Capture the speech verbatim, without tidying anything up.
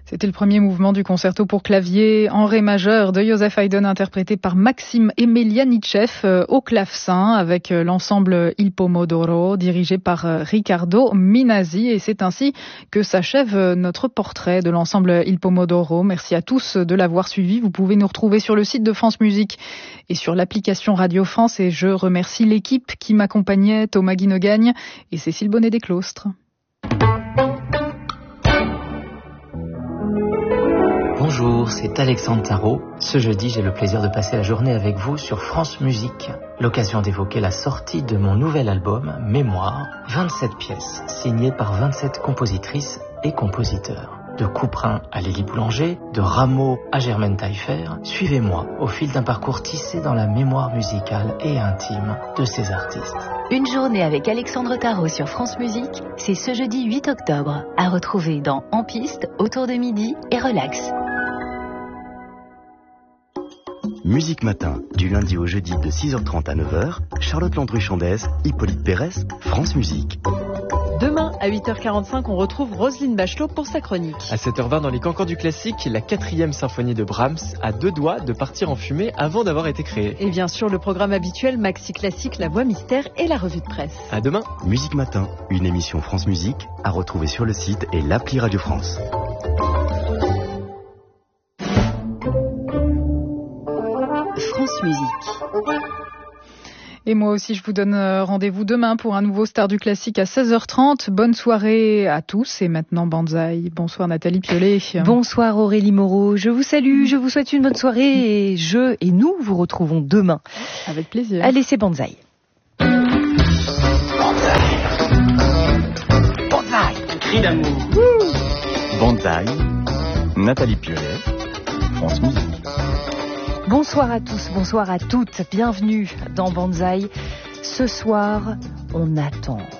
C'était le premier mouvement du concerto pour clavier en ré majeur de Joseph Haydn, interprété par Maxime Emelianitchev au clavecin avec l'ensemble Il Pomodoro dirigé par Riccardo Minasi. Et c'est ainsi que s'achève notre portrait de l'ensemble Il Pomodoro. Merci à tous de l'avoir suivi. Vous pouvez nous retrouver sur le site de France Musique et sur l'application Radio France. Et je remercie l'équipe qui m'accompagnait, Thomas Guinogagne et Cécile Bonnet-Desclostres. Bonjour, c'est Alexandre Tarot. Ce jeudi, j'ai le plaisir de passer la journée avec vous sur France Musique. L'occasion d'évoquer la sortie de mon nouvel album, Mémoire, vingt-sept pièces, signées par vingt-sept compositrices et compositeurs. De Couperin à Lélie Boulanger, de Rameau à Germaine Taillefer, suivez-moi au fil d'un parcours tissé dans la mémoire musicale et intime de ces artistes. Une journée avec Alexandre Tarot sur France Musique, c'est ce jeudi huit octobre, à retrouver dans En Piste, autour de midi et Relax. Musique Matin, du lundi au jeudi de six heures trente à neuf heures, Charlotte Landru-Chandès, Hippolyte Pérès, France Musique. Demain, à huit heures quarante-cinq, on retrouve Roselyne Bachelot pour sa chronique. À sept heures vingt, dans les cancans du classique, la quatrième symphonie de Brahms a deux doigts de partir en fumée avant d'avoir été créée. Et bien sûr, le programme habituel Maxi Classique, La Voix Mystère et la revue de presse. À demain. Musique Matin, une émission France Musique à retrouver sur le site et l'appli Radio France. France Musique. Et moi aussi, je vous donne rendez-vous demain pour un nouveau Star du Classique à seize heures trente. Bonne soirée à tous. Et maintenant, Banzai. Bonsoir Nathalie Piolet. Bonsoir Aurélie Moreau. Je vous salue, je vous souhaite une bonne soirée. Et je et nous vous retrouvons demain. Avec plaisir. Allez, c'est Banzai. Banzai. Banzai. Cri d'amour. Banzai. Nathalie Piolet. France Musique. Bonsoir à tous, bonsoir à toutes, bienvenue dans Banzai. Ce soir, on attend.